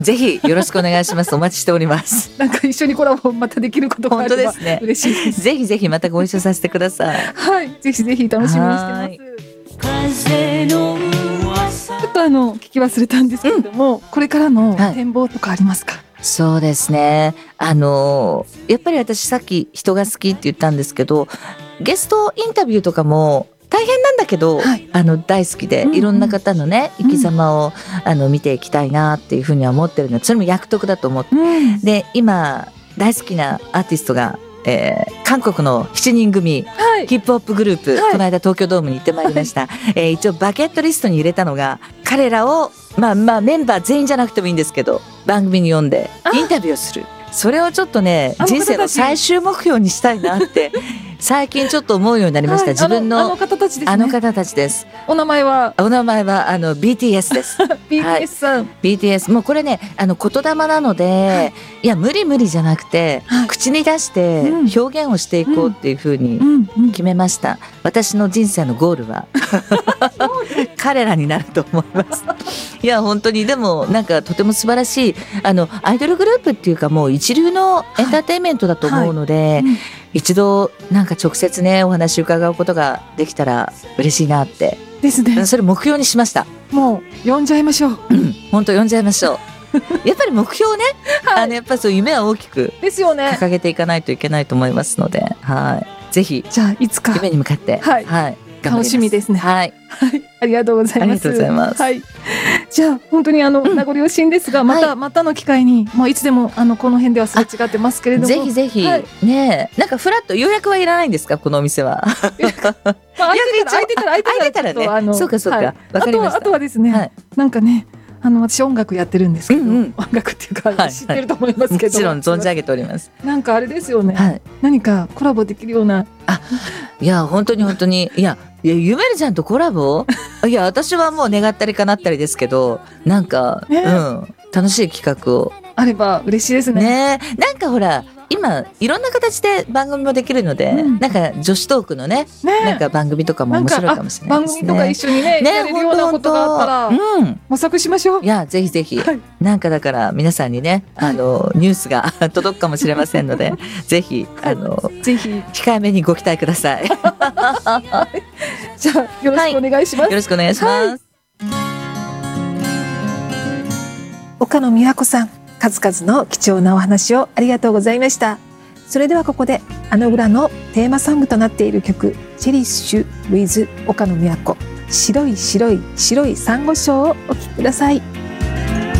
ぜひよろしくお願いします。お待ちしております。 なんか一緒にコラボまたできることがあれば本当ですね。 嬉しいです。 ぜひぜひまたご一緒させてください。 はい、ぜひぜひ楽しみにしてます。ちょっと聞き忘れたんですけれども、これからの展望とかありますか？ そうですね。やっぱり私さっき人が好きって言ったんですけど、ゲストインタビューとかも大変なんだけど、 はい、 大好きで、いろんな方のね、生き様を、見ていきたいなっていうふうには思ってるので、それも役得だと思って、で今大好きなアーティストが、韓国の7人組、ヒップホップグループ、この間東京ドームに行ってまいりました、一応バケットリストに入れたのが、彼らをメンバー全員じゃなくてもいいんですけど、番組に呼んでインタビューをする。それをちょっとね、人生の最終目標にしたいなって最近ちょっと思うようになりました。自分のあの方たちですね。 あの方たちです。 お名前は BTS です。 BTS さん、 BTS もうこれね、言霊なので、いや無理じゃなくて、口に出して表現をしていこうっていうふうに決めました。私の人生のゴールは彼らになると思います。いや本当に、でもなんかとても素晴らしいアイドルグループっていうか、もう一流のエンターテインメントだと思うので、一度なんか直接ねお話伺うことができたら嬉しいなってですね。 それ目標にしました。 もう呼んじゃいましょう。 本当呼んじゃいましょう。やっぱり目標ね、やっぱりそういう夢は大きくですよね、 掲げていかないといけないと思いますので、ぜひじゃあいつか夢に向かって、 楽しみですね。ありがとうございます。 ありがとうございます。 じゃあ本当に名残惜しいんですが、またの機会に、もういつでもこの辺ではすれ違ってますけれども、 ぜひぜひ、ね、なんかフラッと予約はいらないんですか、このお店は。 空いてたらね。 そうかそうか、わかりました。 あとはですね、なんかね、私音楽やってるんですけど、音楽っていうか知ってると思いますけど、 もちろん存じ上げております。 なんかあれですよね、何かコラボできるような。 いや本当にいやゆめるちゃんとコラボいや私はもう願ったり叶ったりですけど、なんか、楽しい企画をあれば嬉しいですね。 なんかほら今いろんな形で番組もできるので、なんか女子トークのね、なんか番組とかも面白いかもしれないですね。 番組とか一緒にね、やれるようなことがあったら、模索しましょう。 いやぜひぜひ、なんかだから皆さんにね、ニュースが届くかもしれませんので、ぜひぜひ控えめにご期待ください。 じゃあよろしくお願いします。 よろしくお願いします。 岡野美和子さん、数々の貴重なお話をありがとうございました。それではここでグラのテーマソングとなっている曲、チェリッシュ with 岡野美和子、白い白い白い珊瑚礁をお聴きください。